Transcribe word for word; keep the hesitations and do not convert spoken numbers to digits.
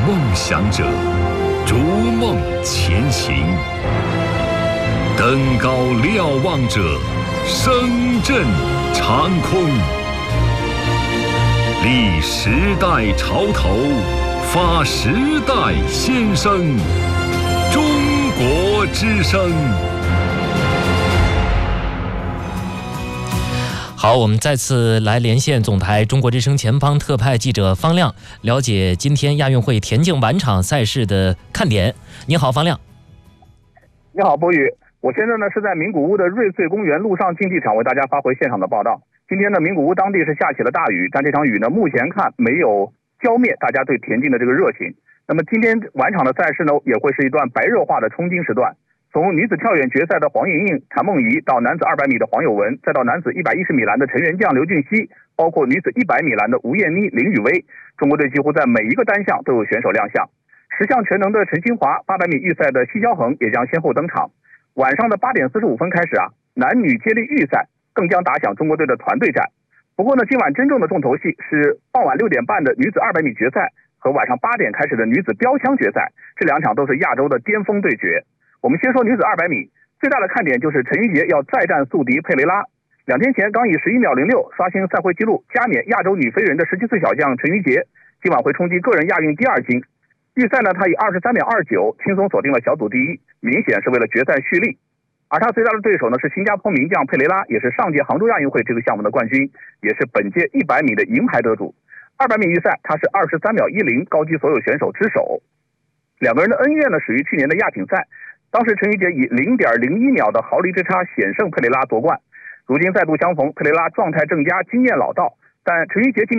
梦想者，逐梦前行。登高瞭望者，声震长空。立时代潮头，发时代先声。中国之声。 好，我们再次来连线总台中国之声前方特派记者方亮，了解今天亚运会田径晚场赛事的看点。你好，方亮。 你好，波宇。我现在呢是在名古屋的瑞穗公园陆上竞技场为大家发回现场的报道。今天呢，名古屋当地是下起了大雨，但这场雨呢目前看没有浇灭大家对田径的这个热情。那么今天晚场的赛事呢，也会是一段白热化的冲金时段。从女子跳远决赛的黄莹莹、谭梦怡，到男子二百米的黄有文，再到男子一百一十米栏的陈元将、刘俊熙，包括女子一百米栏的吴艳妮、林雨薇，中国队几乎在每一个单项都有选手亮相。十项全能的陈清华，八百米预赛的奚骄恒也将先后登场。晚上的八点四十五分开始啊，男女接力预赛更将打响中国队的团队战。不过呢，今晚真正的重头戏是傍晚六点半的女子二百米决赛和晚上八点开始的女子标枪决赛，这两场都是亚洲的巅峰对决。我们先说女子二百米，最大的看点就是陈芋洁要再战宿敌佩雷拉。两天前刚以十一秒零六刷新赛会纪录，加冕亚洲女飞人的十七岁小将陈芋洁，今晚会冲击个人亚运第二金。预赛呢，她以二十三秒二九轻松锁定了小组第一，明显是为了决赛蓄力。而她最大的对手呢是新加坡名将佩雷拉，也是上届杭州亚运会这个项目的冠军，也是本届一百米的银牌得主。二百米预赛她是二十三秒一零高居所有选手之首。两个人的恩怨呢始于去年的亚锦赛，当时陈芋洁以零点零一秒的毫厘之差险胜佩雷拉夺冠。如今再度相逢，佩雷拉状态正佳，经验老道，但陈芋洁今